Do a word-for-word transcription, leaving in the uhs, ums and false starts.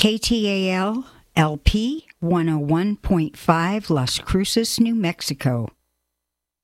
K T A L L P one oh one point five Las Cruces, New Mexico.